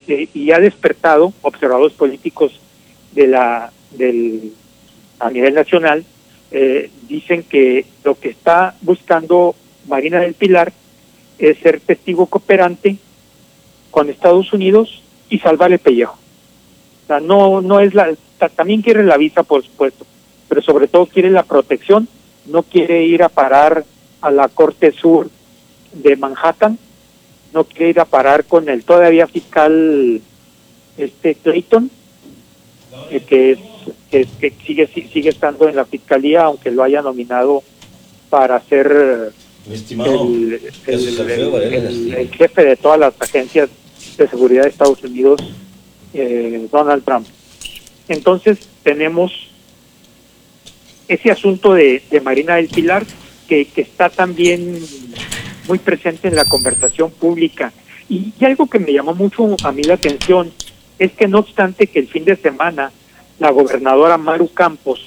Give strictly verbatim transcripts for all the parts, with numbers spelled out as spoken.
eh, y ha despertado observadores políticos de la del a nivel nacional. Eh, dicen que lo que está buscando Marina del Pilar es ser testigo cooperante con Estados Unidos y salvar el pellejo. O sea, no, no es la, también quiere la visa, por supuesto, pero sobre todo quiere la protección, no quiere ir a parar a la Corte Sur de Manhattan, no quiere ir a parar con el todavía fiscal este Clayton, eh, que es que, que sigue sigue estando en la fiscalía, aunque lo haya nominado para ser estimado, el, el, el, el, el jefe de todas las agencias de seguridad de Estados Unidos, eh, Donald Trump. Entonces tenemos ese asunto de, de Marina del Pilar que, que está también muy presente en la conversación pública. Y, y algo que me llamó mucho a mí la atención es que no obstante que el fin de semana la gobernadora Maru Campos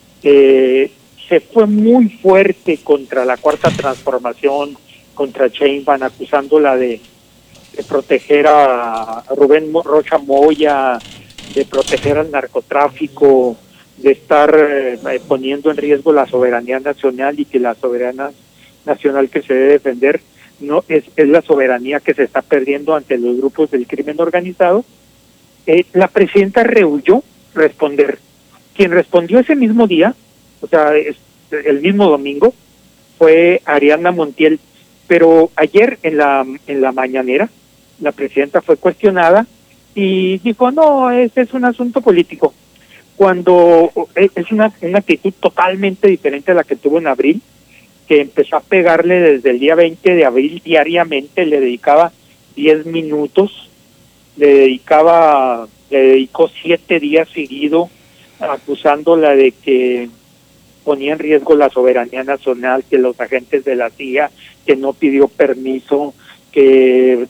eh, se fue muy fuerte contra la Cuarta Transformación, contra Sheinbaum, acusándola de, de proteger a Rubén Rocha Moya, de proteger al narcotráfico, de estar eh, poniendo en riesgo la soberanía nacional, y que la soberanía nacional que se debe defender no es, es la soberanía que se está perdiendo ante los grupos del crimen organizado. Eh, la presidenta rehuyó responder. Quien respondió ese mismo día, o sea, es, el mismo domingo, fue Ariadna Montiel, pero ayer en la en la mañanera la presidenta fue cuestionada y dijo, no, ese es un asunto político, cuando es una, una actitud totalmente diferente a la que tuvo en abril, que empezó a pegarle desde el día veinte de abril diariamente, le dedicaba diez minutos, le dedicaba, le dedicó siete días seguidos, acusándola de que ponía en riesgo la soberanía nacional, que los agentes de la C I A, que no pidió permiso, que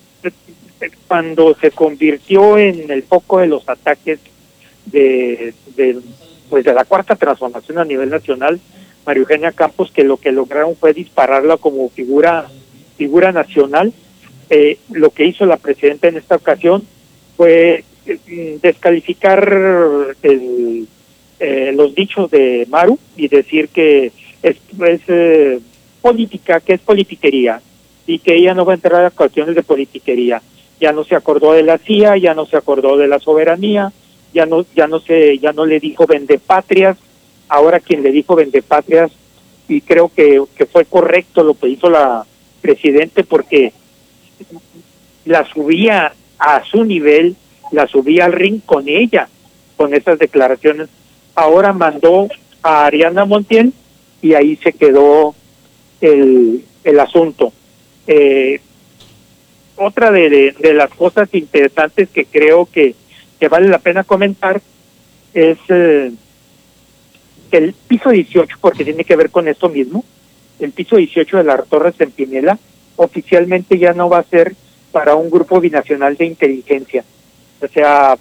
cuando se convirtió en el foco de los ataques de, de pues de la Cuarta Transformación a nivel nacional, María Eugenia Campos, que lo que lograron fue dispararla como figura figura nacional. Eh, lo que hizo la presidenta en esta ocasión fue eh, descalificar el, eh, los dichos de Maru y decir que es, es eh, política, que es politiquería, y que ella no va a entrar a cuestiones de politiquería. Ya no se acordó de la C I A, ya no se acordó de la soberanía, ya no ya no se ya no le dijo vendepatrias. Ahora quien le dijo vendepatrias, y creo que, que fue correcto lo que hizo la presidente, porque la subía a su nivel, la subía al ring con ella, con esas declaraciones. Ahora mandó a Ariadna Montiel y ahí se quedó el, el asunto. Eh, otra de, de, de las cosas interesantes que creo que, que vale la pena comentar es eh, que el piso dieciocho, porque tiene que ver con esto mismo, el piso dieciocho de las Torres Centinela oficialmente ya no va a ser para un grupo binacional de inteligencia. O sea,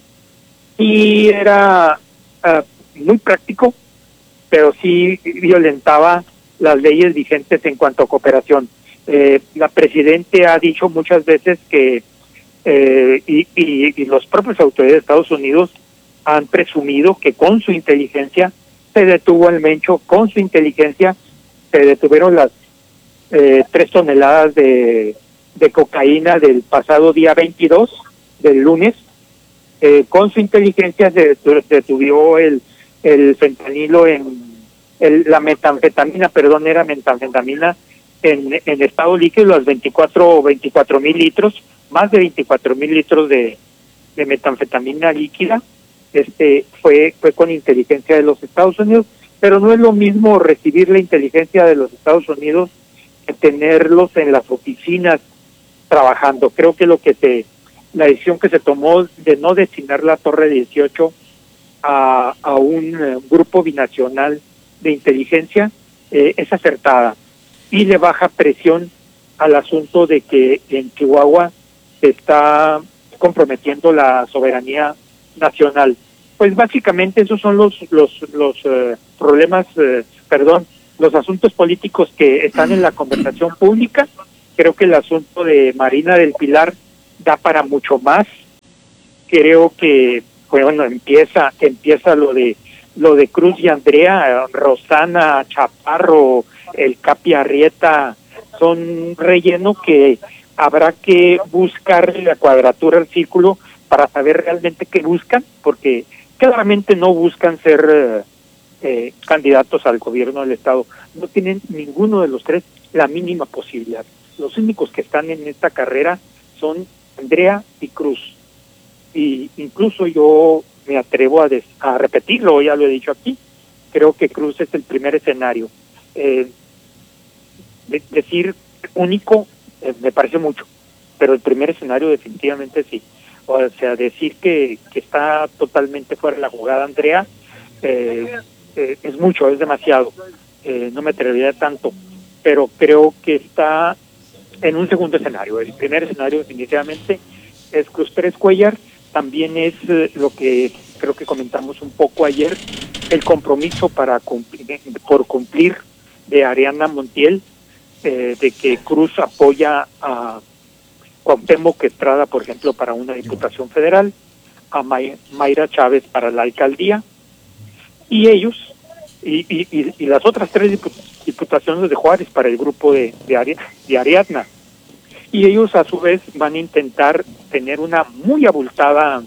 sí era uh, muy práctico, pero sí violentaba las leyes vigentes en cuanto a cooperación. Eh, la Presidente ha dicho muchas veces que, eh, y, y, y los propios autoridades de Estados Unidos han presumido que con su inteligencia se detuvo el Mencho, con su inteligencia se detuvieron las eh, tres toneladas de, de cocaína del pasado día veintidós, del lunes. Eh, con su inteligencia se detuvo el, el fentanilo en, el, la metanfetamina, perdón, era metanfetamina en, en estado líquido, los veinticuatro mil litros, más de veinticuatro mil litros de, de metanfetamina líquida. Este fue fue con inteligencia de los Estados Unidos, pero no es lo mismo recibir la inteligencia de los Estados Unidos que tenerlos en las oficinas trabajando. Creo que lo que se la decisión que se tomó de no destinar la Torre dieciocho a, a un uh, grupo binacional de inteligencia eh, es acertada, y le baja presión al asunto de que en Chihuahua se está comprometiendo la soberanía nacional. Pues básicamente esos son los los los uh, problemas, uh, perdón, los asuntos políticos que están en la conversación pública. Creo que el asunto de Marina del Pilar da para mucho más, creo que bueno, empieza, empieza lo de lo de Cruz y Andrea, Rosana, Chaparro, el Capi Arrieta, son relleno que habrá que buscar la cuadratura del círculo para saber realmente qué buscan, porque claramente no buscan ser eh, eh, candidatos al gobierno del Estado. No tienen ninguno de los tres la mínima posibilidad. Los únicos que están en esta carrera son Andrea y Cruz. Y incluso yo me atrevo a, des, a repetirlo, ya lo he dicho aquí, creo que Cruz es el primer escenario. Eh, de, decir único eh, me parece mucho, pero el primer escenario definitivamente sí. O sea, decir que, que está totalmente fuera de la jugada Andrea eh, eh, es mucho, es demasiado. Eh, no me atrevería tanto, pero creo que está en un segundo escenario. El primer escenario definitivamente es Cruz Pérez Cuéllar. También es eh, lo que creo que comentamos un poco ayer, el compromiso para cumplir, por cumplir de Ariadna Montiel, eh, de que Cruz apoya a Cuauhtémoc Estrada, por ejemplo, para una diputación federal, a May, Mayra Chávez para la alcaldía, y ellos, y, y, y las otras tres diputaciones de Juárez para el grupo de, de, Ari, de Ariadna. Y ellos a su vez van a intentar tener una muy abultada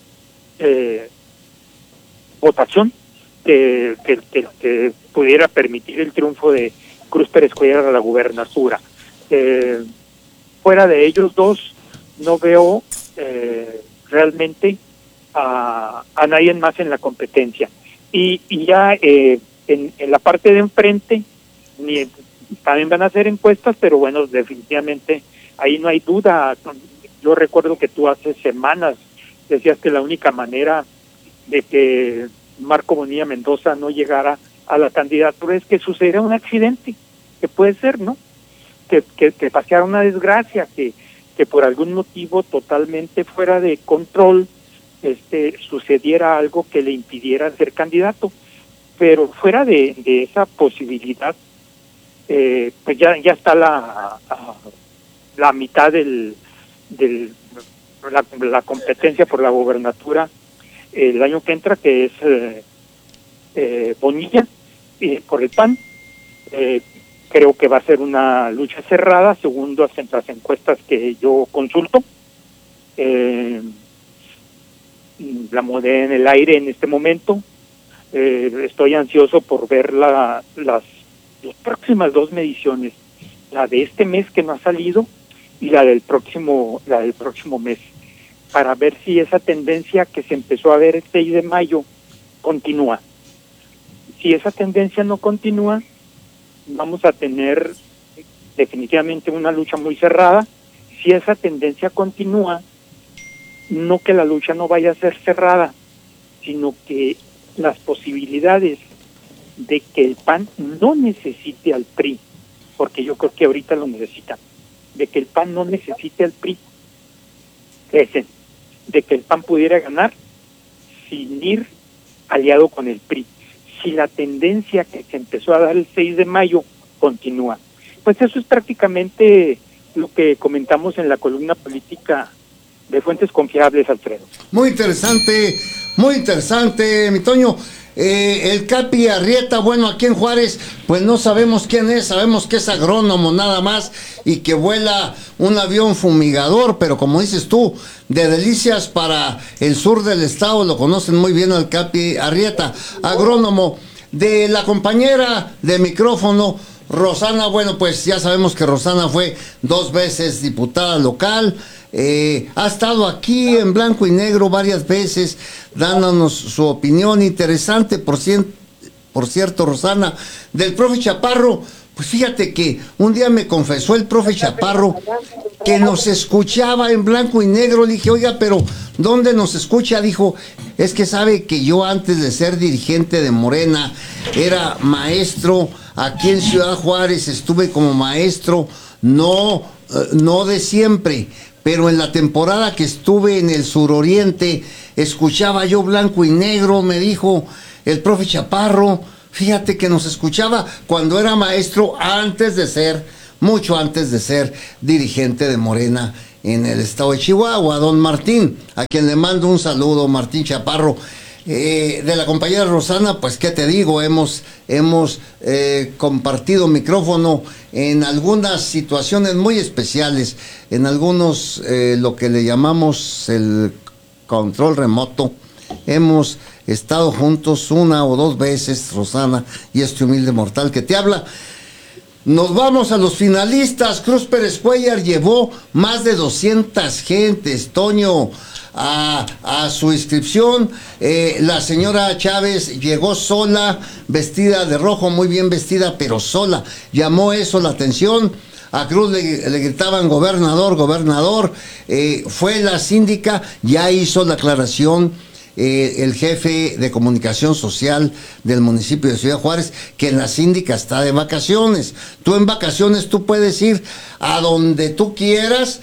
eh, votación que, que, que, que pudiera permitir el triunfo de Cruz Pérez Cuéllar a la gubernatura. Eh, fuera de ellos dos, no veo eh, realmente a, a nadie más en la competencia. Y, y ya eh, en, en la parte de enfrente, ni, también van a hacer encuestas, pero bueno, definitivamente ahí no hay duda. Yo recuerdo que tú hace semanas decías que la única manera de que Marco Bonilla Mendoza no llegara a la candidatura es que sucediera un accidente, que puede ser, ¿no? Que, que, que paseara una desgracia, que, que por algún motivo totalmente fuera de control este sucediera algo que le impidiera ser candidato. Pero fuera de, de esa posibilidad, eh, pues ya, ya está la... A, la mitad del, del la, la competencia por la gobernatura el año que entra, que es eh, eh, Bonilla eh, por el P A N. Eh, creo que va a ser una lucha cerrada, según las, las encuestas que yo consulto. Eh, la moneda en el aire en este momento. Eh, estoy ansioso por ver la, las, las próximas dos mediciones, la de este mes que no ha salido y la del próximo la del próximo mes, para ver si esa tendencia que se empezó a ver el seis de mayo continúa. Si esa tendencia no continúa, vamos a tener definitivamente una lucha muy cerrada. Si esa tendencia continúa, no que la lucha no vaya a ser cerrada, sino que las posibilidades de que el P A N no necesite al P R I, porque yo creo que ahorita lo necesitan, de que el P A N no necesite al P R I, crecen, de que el P A N pudiera ganar sin ir aliado con el P R I, si la tendencia que se empezó a dar el seis de mayo continúa. Pues eso es prácticamente lo que comentamos en la columna política de Fuentes Confiables, Alfredo. Muy interesante, muy interesante, mi Toño. Eh, el Capi Arrieta, bueno, aquí en Juárez, pues no sabemos quién es, sabemos que es agrónomo nada más y que vuela un avión fumigador, pero como dices tú, de Delicias para el sur del estado lo conocen muy bien al Capi Arrieta, agrónomo. De la compañera de micrófono, Rosana, bueno, pues ya sabemos que Rosana fue dos veces diputada local, eh, ha estado aquí en Blanco y Negro varias veces dándonos su opinión interesante, por, cien, por cierto, Rosana, del profe Chaparro. Pues fíjate que un día me confesó el profe Chaparro que nos escuchaba en Blanco y Negro. Le dije, oiga, pero ¿dónde nos escucha? Dijo, es que sabe que yo antes de ser dirigente de Morena era maestro aquí en Ciudad Juárez, estuve como maestro, no, no de siempre, pero en la temporada que estuve en el suroriente, escuchaba yo Blanco y Negro, me dijo el profe Chaparro. Fíjate que nos escuchaba cuando era maestro, antes de ser, mucho antes de ser dirigente de Morena en el estado de Chihuahua, don Martín, a quien le mando un saludo, Martín Chaparro. Eh, de la compañera Rosana, pues qué te digo, hemos, hemos eh, compartido micrófono en algunas situaciones muy especiales, en algunos eh, lo que le llamamos el control remoto. Hemos estado juntos una o dos veces, Rosana y este humilde mortal que te habla. Nos vamos a los finalistas. Cruz Pérez Cuéllar llevó más de doscientas gentes, Toño, a, a su inscripción. Eh, la señora Chávez llegó sola, vestida de rojo, muy bien vestida, pero sola. Llamó eso la atención. A Cruz le, le gritaban gobernador, gobernador. Eh, fue la síndica, ya hizo la aclaración. Eh, el jefe de comunicación social del municipio de Ciudad Juárez, que en la síndica está de vacaciones. Tú en vacaciones tú puedes ir a donde tú quieras,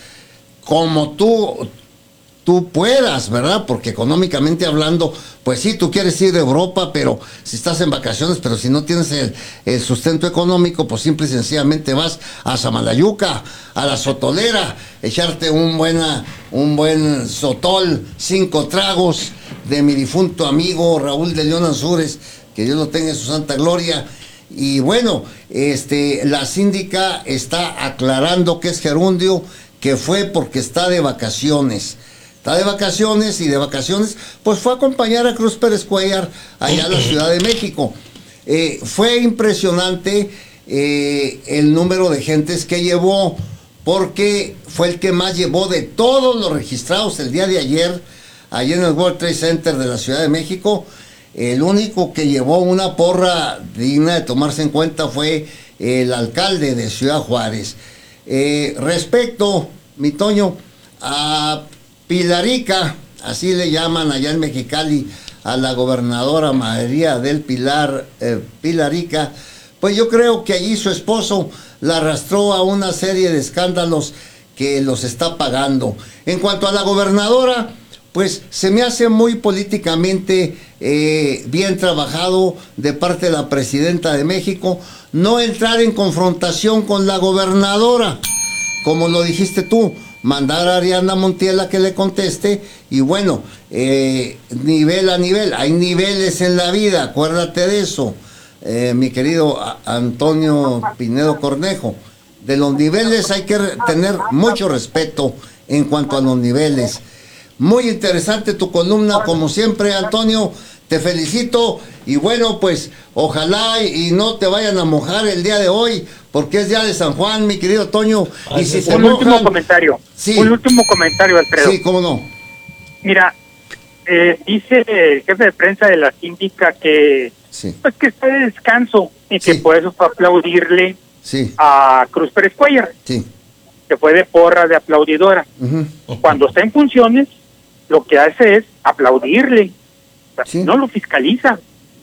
como tú tú puedas, ¿verdad? Porque económicamente hablando, pues sí, tú quieres ir a Europa, pero si estás en vacaciones, pero si no tienes el, el sustento económico, pues simple y sencillamente vas a Samalayuca, a la Sotolera, echarte un buena, un buen sotol, cinco tragos de mi difunto amigo Raúl de León Ansúrez, que Dios lo tenga en su santa gloria. Y bueno, este, la síndica está aclarando que es gerundio, que fue porque está de vacaciones. Está de vacaciones y de vacaciones, pues fue a acompañar a Cruz Pérez Cuéllar allá a la Ciudad de México. Eh, fue impresionante eh, el número de gentes que llevó, porque fue el que más llevó de todos los registrados el día de ayer, allí en el World Trade Center de la Ciudad de México. El único que llevó una porra digna de tomarse en cuenta fue el alcalde de Ciudad Juárez. Eh, respecto, mi Toño, a Pilarica, así le llaman allá en Mexicali a la gobernadora María del Pilar eh, Pilarica, pues yo creo que allí su esposo la arrastró a una serie de escándalos que los está pagando. En cuanto a la gobernadora, pues se me hace muy políticamente eh, bien trabajado de parte de la presidenta de México no entrar en confrontación con la gobernadora, como lo dijiste tú, mandar a Ariadna Montiel a que le conteste. Y bueno, eh, nivel a nivel, hay niveles en la vida, acuérdate de eso, eh, mi querido Antonio Pinedo Cornejo. De los niveles hay que tener mucho respeto en cuanto a los niveles. Muy interesante tu columna, como siempre, Antonio, te felicito. Y bueno, pues ojalá y no te vayan a mojar el día de hoy, porque es día de San Juan, mi querido Toño. Ay, y si un mojan, último comentario. Sí. Un último comentario, Alfredo. Sí, cómo no. Mira, eh, dice el jefe de prensa de la síndica que, sí. pues, que está de descanso y Sí. que por eso fue a aplaudirle Sí. a Cruz Pérez Cuéllar, Sí. que fue de porra, de aplaudidora. Uh-huh. Cuando está en funciones, lo que hace es aplaudirle. O sea, Sí. no lo fiscaliza.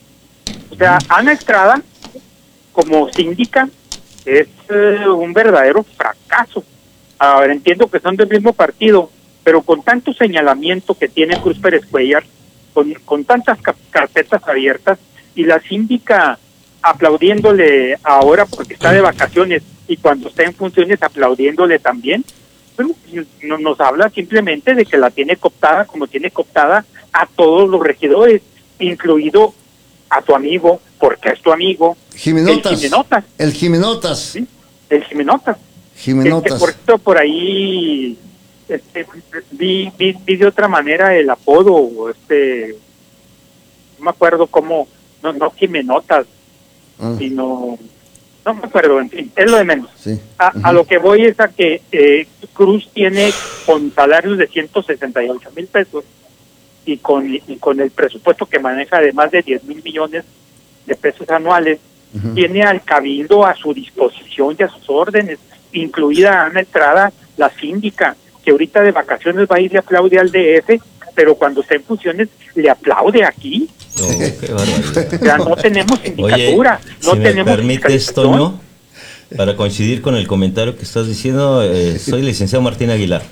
O sea, Ana Estrada, como síndica, es eh, un verdadero fracaso. A ver, entiendo que son del mismo partido, pero con tanto señalamiento que tiene Cruz Pérez Cuéllar, con, con tantas ca- carpetas abiertas, y la síndica aplaudiéndole ahora porque está de vacaciones, y cuando está en funciones aplaudiéndole también, bueno, no, nos habla simplemente de que la tiene cooptada como tiene cooptada a todos los regidores, incluido a tu amigo, porque es tu amigo, Jimenotas. el Jimenotas. El Jimenotas. ¿Sí? El Jimenotas. Jimenotas. Este, por esto, por ahí este, vi, vi, vi de otra manera el apodo, este, no me acuerdo cómo, no, no Jimenotas, Ah. sino, no me acuerdo, en fin, es lo de menos. Sí. A, Uh-huh. a lo que voy es a que eh, Cruz tiene con salarios de ciento sesenta y ocho mil pesos y con, y con el presupuesto que maneja de más de diez mil millones de pesos anuales, Uh-huh. tiene al cabildo a su disposición y a sus órdenes, incluida Ana Estrada, la síndica, que ahorita de vacaciones va a ir y aplaude al D F, pero cuando está en funciones le aplaude aquí. Oh, qué barbaridad. O sea, no tenemos sindicatura, Oye, no si me tenemos permites, fiscalización. Toño, para coincidir con el comentario que estás diciendo, eh, soy licenciado Martín Aguilar.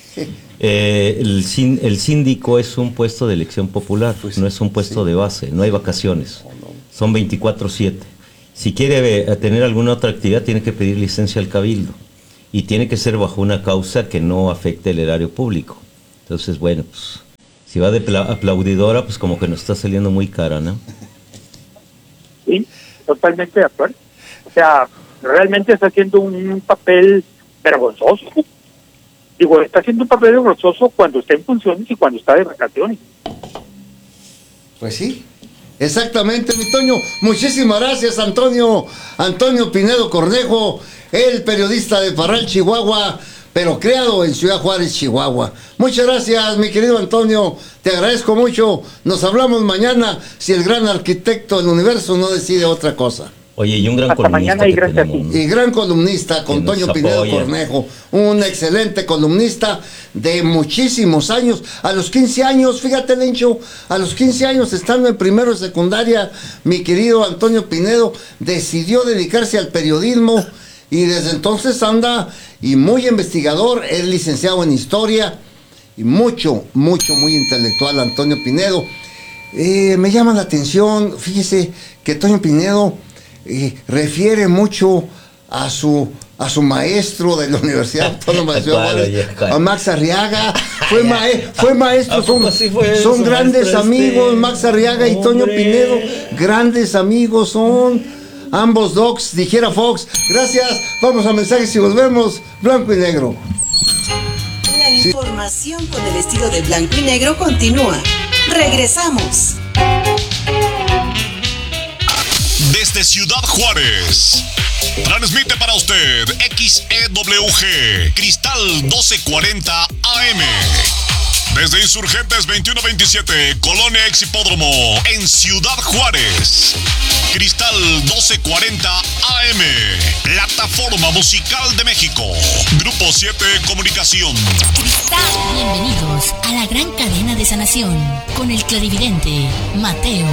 Eh, el, sin, el síndico es un puesto de elección popular, no es un puesto de base, no hay vacaciones, son veinticuatro siete. Si quiere eh, tener alguna otra actividad, tiene que pedir licencia al cabildo. y tiene que ser bajo una causa que no afecte el erario público. Entonces, bueno, pues si va de pla- aplaudidora, pues como que nos está saliendo muy cara, ¿no? Sí, totalmente de acuerdo. O sea, realmente está haciendo un papel vergonzoso. Digo, está haciendo un papel vergonzoso cuando está en funciones y cuando está de vacaciones. Pues sí, exactamente, mi Toño. Muchísimas gracias, Antonio, Antonio Pinedo Cornejo, el periodista de Parral, Chihuahua, pero creado en Ciudad Juárez, Chihuahua. Muchas gracias, mi querido Antonio, te agradezco mucho. Nos hablamos mañana si el gran arquitecto del universo no decide otra cosa. Oye, y un gran Hasta columnista mañana y que gracias a tenemos, ti. ¿no? Y gran columnista, con Que nos Toño Pinedo apoya. Cornejo, un excelente columnista de muchísimos años. A los quince años, fíjate, Lencho, a los quince años, estando en primero de secundaria, mi querido Antonio Pinedo decidió dedicarse al periodismo y desde entonces anda y muy investigador, es licenciado en historia y mucho, mucho, muy intelectual, Antonio Pinedo. Eh, me llama la atención, fíjese que Toño Pinedo Eh, refiere mucho a su a su maestro de la Universidad Autónoma de Ciudad Juárez, a Max Arriaga. Fue, mae, fue maestro, son, sí fue son grandes maestro amigos, este? Max Arriaga y Hombre. Toño Pinedo, grandes amigos son. Ambos docs, dijera Fox. Gracias, vamos a mensajes y volvemos, blanco y negro. La información con el estilo de blanco y negro continúa. Regresamos. Desde Ciudad Juárez, transmite para usted X E W G, Cristal doce cuarenta A M. Desde Insurgentes veintiuno veintisiete, Colonia Ex Hipódromo, en Ciudad Juárez. Cristal doce cuarenta A M, Plataforma Musical de México. Grupo siete Comunicación. Bienvenidos a la gran cadena de sanación con el clarividente Mateo.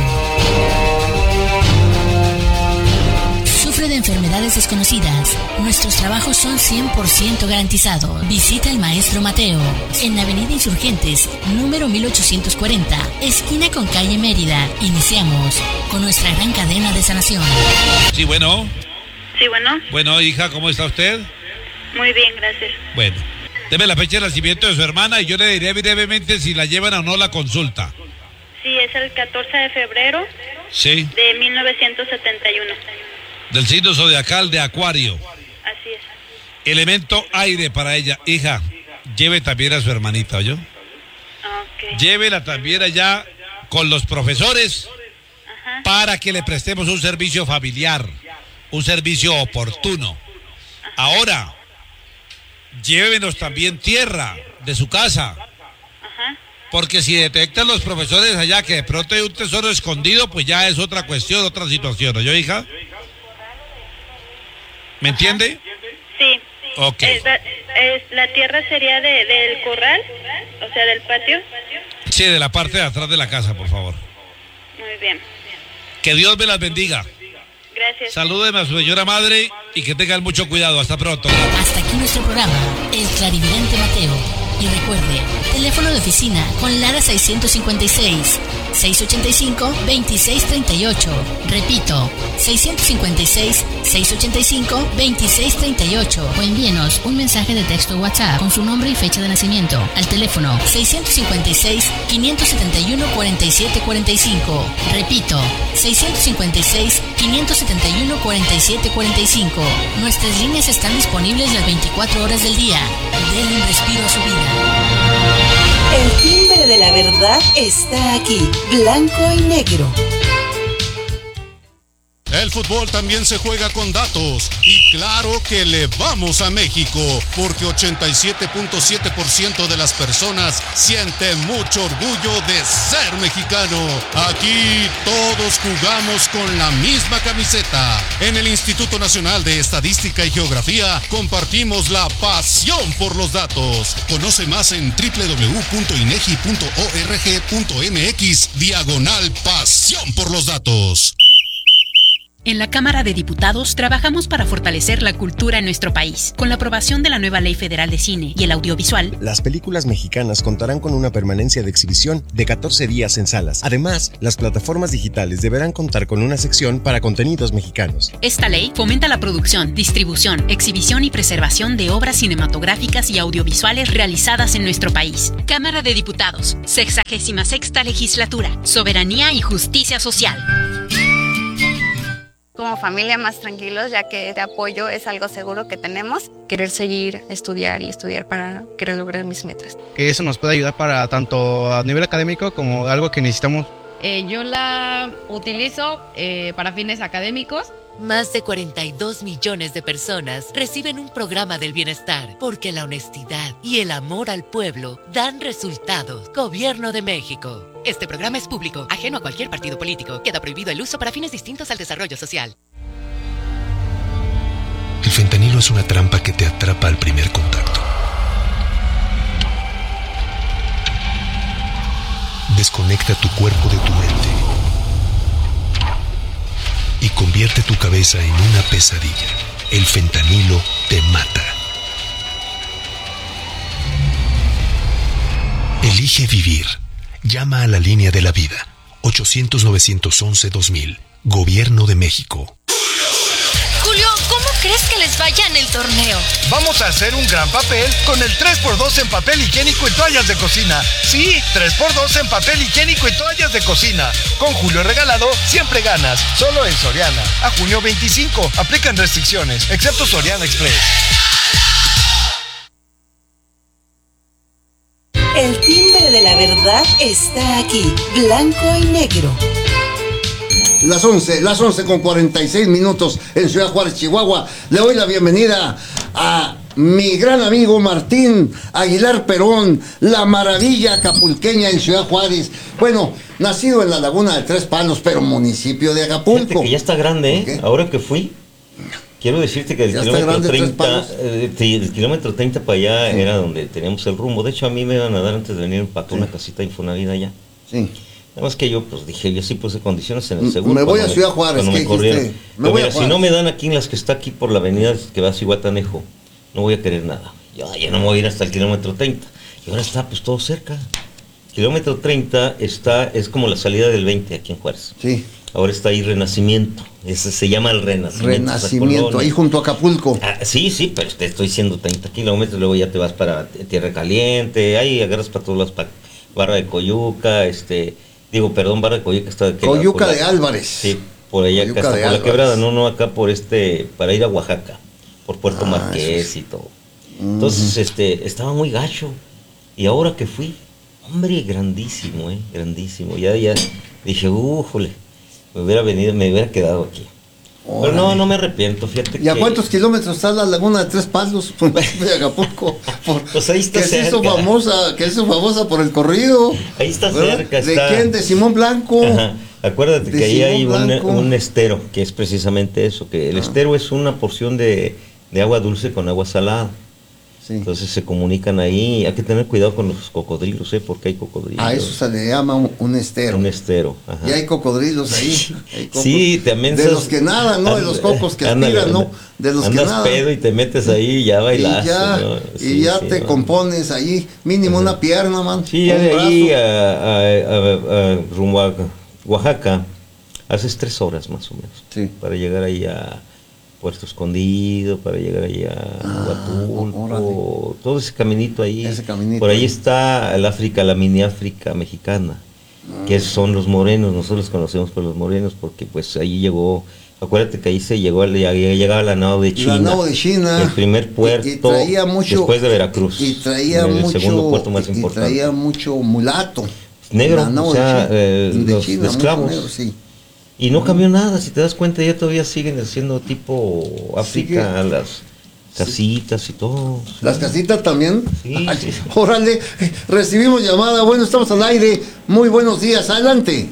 Sufre de enfermedades desconocidas. Nuestros trabajos son cien por ciento garantizados. Visita al maestro Mateo en Avenida Insurgentes, número mil ochocientos cuarenta, esquina con calle Mérida. Iniciamos con nuestra gran cadena de sanación. Sí, bueno. Sí, bueno. Bueno, hija, ¿cómo está usted? Muy bien, gracias. Bueno, deme la fecha de nacimiento de su hermana y yo le diré brevemente si la llevan o no la consulta. Sí, es el catorce de febrero Sí, de mil novecientos setenta y uno. del signo zodiacal de Acuario. Así es. Elemento aire para ella. Hija, lleve también a su hermanita, ¿oyó? Ok. Llévela también allá con los profesores Ajá. para que le prestemos un servicio familiar, un servicio oportuno. Ahora, llévenos también tierra de su casa, Ajá. porque si detectan los profesores allá que de pronto hay un tesoro escondido, pues ya es otra cuestión, otra situación, ¿oyó, hija? ¿Me entiende? Sí. Ok. Es la, es- la tierra sería de, del corral, o sea, del patio. Sí, de la parte de atrás de la casa, por favor. Muy bien. Que Dios me las bendiga. Gracias. Salúdeme a su señora madre y que tengan mucho cuidado. Hasta pronto. Hasta aquí nuestro programa, El Clarividente Mateo. Y recuerde, teléfono de oficina con Lara seiscientos cincuenta y seis, seiscientos ochenta y cinco, veintiséis treinta y ocho. Repito, seiscientos cincuenta y seis, seiscientos ochenta y cinco, veintiséis treinta y ocho. O envíenos un mensaje de texto WhatsApp con su nombre y fecha de nacimiento al teléfono seiscientos cincuenta y seis, quinientos setenta y uno, cuarenta y siete cuarenta y cinco. Repito, seiscientos cincuenta y seis, quinientos setenta y uno, cuarenta y siete cuarenta y cinco. Nuestras líneas están disponibles las veinticuatro horas del día. Denle un respiro a su vida. El timbre de la verdad está aquí, blanco y negro. El fútbol también se juega con datos y claro que le vamos a México porque ochenta y siete punto siete por ciento de las personas sienten mucho orgullo de ser mexicano. Aquí todos jugamos con la misma camiseta. En el Instituto Nacional de Estadística y Geografía compartimos la pasión por los datos. Conoce más en doble u doble u doble u punto inegi punto org punto mx diagonal pasión por los datos. En la Cámara de Diputados trabajamos para fortalecer la cultura en nuestro país. Con la aprobación de la nueva Ley Federal de Cine y el Audiovisual, las películas mexicanas contarán con una permanencia de exhibición de catorce días en salas. Además, las plataformas digitales deberán contar con una sección para contenidos mexicanos. Esta ley fomenta la producción, distribución, exhibición y preservación de obras cinematográficas y audiovisuales realizadas en nuestro país. Cámara de Diputados, sexagésima sexta legislatura, soberanía y justicia social. Como familia más tranquilos, ya que este apoyo es algo seguro que tenemos. Querer seguir, estudiar y estudiar para querer lograr mis metas. Que eso nos puede ayudar para tanto a nivel académico como algo que necesitamos. Eh, yo la utilizo eh, para fines académicos. Más de cuarenta y dos millones de personas reciben un programa del bienestar porque la honestidad y el amor al pueblo dan resultados. Gobierno de México. Este programa es público, ajeno a cualquier partido político. Queda prohibido el uso para fines distintos al desarrollo social. El fentanilo es una trampa que te atrapa al primer contacto. Desconecta tu cuerpo de tu mente y convierte tu cabeza en una pesadilla. El fentanilo te mata. Elige vivir. Llama a la línea de la vida. ochocientos, novecientos once, dos mil. Gobierno de México. Julio, ¿cómo crees que les vaya en el torneo? Vamos a hacer un gran papel con el tres por dos en papel higiénico y toallas de cocina. Sí, tres por dos en papel higiénico y toallas de cocina. Con Julio Regalado, siempre ganas. Solo en Soriana. A junio veinticinco. Aplican restricciones, excepto Soriana Express. El timbre de la verdad está aquí. Blanco y negro. Las once, las once con cuarenta y seis minutos en Ciudad Juárez, Chihuahua. Le doy la bienvenida a mi gran amigo Martín Aguilar Perón, la maravilla acapulqueña en Ciudad Juárez. Bueno, nacido en la Laguna de Tres Palos, pero municipio de Acapulco. Fíjate que ya está grande, ¿eh? Ahora que fui, quiero decirte que el kilómetro treinta, eh, el kilómetro treinta para allá sí. Era donde teníamos el rumbo. De hecho, a mí me iban a dar antes de venir para sí. Una casita Infonavit allá. Sí. Nada más que yo, pues dije, yo sí puse condiciones en el seguro. Me voy a Ciudad Juárez, me corrieron. Me voy mira, a Juárez. Si no me dan aquí en las que está aquí por la avenida que va a Cihuatanejo, no voy a querer nada. Yo ya no me voy a ir hasta el kilómetro treinta. Y ahora está pues todo cerca. Kilómetro treinta está, es como la salida del veinte aquí en Juárez. Sí. Ahora está ahí Renacimiento. Ese se llama el Renacimiento. Renacimiento, ahí junto a Acapulco. Ah, sí, sí, pero te estoy diciendo treinta kilómetros, luego ya te vas para Tierra Caliente, ahí agarras para todos lados, para Barra de Coyuca, este... Digo, perdón, Barra de Coyuca está... Coyuca de Álvarez. Sí, por allá, acá, hasta por la quebrada, no, no, acá por este, para ir a Oaxaca, por Puerto ah, Marqués sí. Y todo. Mm. Entonces, este, estaba muy gacho. Y ahora que fui, hombre, grandísimo, eh, grandísimo. Ya, ya, dije, újole, me hubiera venido, me hubiera quedado aquí. Órale. Pero no, no me arrepiento, fíjate. ¿Y a que... cuántos kilómetros está la Laguna de Tres Palos de Acapulco? Por... Pues ahí está que cerca. Se hizo famosa, que se hizo famosa por el corrido. Ahí está ¿verdad? Cerca. ¿De está... quién? De Simón Blanco. Ajá. Acuérdate de que ahí hay un, un estero, que es precisamente eso, que el ah. estero es una porción de, de agua dulce con agua salada. Sí. Entonces se comunican ahí. Hay que tener cuidado con los cocodrilos, ¿eh? Porque hay cocodrilos. A eso se le llama un, un estero. Un estero, ajá. Y hay cocodrilos ahí. Hay cocos. Sí, también. De los que nadan, ¿no? De los cocos que anda, tiran, anda, ¿no? De los andas que nadan. pedo y te metes ahí y ya bailas. Y ya, ¿no? sí, y ya sí, te ¿no? compones ahí, mínimo ajá. Una pierna, man. Sí, ya de ahí a, a, a, a rumbo a Oaxaca, haces tres horas más o menos. Sí. Para llegar ahí a Puerto Escondido, para llegar allá a Huatulco, ah, todo ese caminito ahí. Ese caminito por ahí, ahí está el África, la mini África mexicana, ah. que son los morenos, nosotros los conocemos por los morenos, porque pues ahí llegó, acuérdate que ahí se llegó, llegaba la nao de China. La nao de China. El primer puerto, y, y traía mucho, después de Veracruz. Y traía el mucho, segundo puerto más y, importante. Y traía mucho mulato. Negro, o sea, eh, de los China, esclavos. Negro, sí. Y no cambió nada, si te das cuenta, ya todavía siguen haciendo tipo África, Sigue. Las casitas sí. Y todo. Sí. ¿Las casitas también? Sí, Ay, sí. Órale, recibimos llamada, bueno, estamos al aire, muy buenos días, adelante.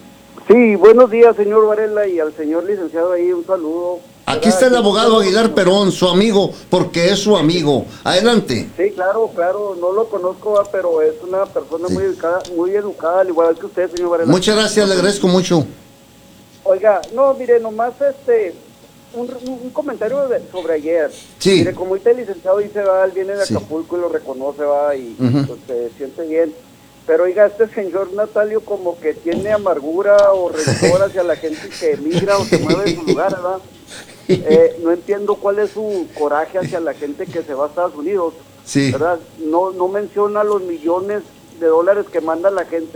Sí, buenos días, señor Varela, y al señor licenciado ahí, un saludo. Aquí está el abogado Aguilar Perón, su amigo, porque es su amigo. Adelante. Sí, claro, claro, no lo conozco, pero es una persona sí. muy educada, muy educada, al igual que usted, señor Varela. Muchas gracias, le agradezco mucho. Oiga, no, mire, nomás este, un, un comentario de, sobre ayer. Sí. Mire, como ahorita el licenciado dice, va, él viene de Sí. Acapulco y lo reconoce, va, y Ujú. pues, se siente bien. Pero oiga, este señor Natalio como que tiene amargura o rencor hacia la gente que migra o se mueve de su lugar, ¿verdad? Eh, no entiendo cuál es su coraje hacia la gente que se va a Estados Unidos, Sí. ¿verdad? No, no menciona los millones de dólares que manda la gente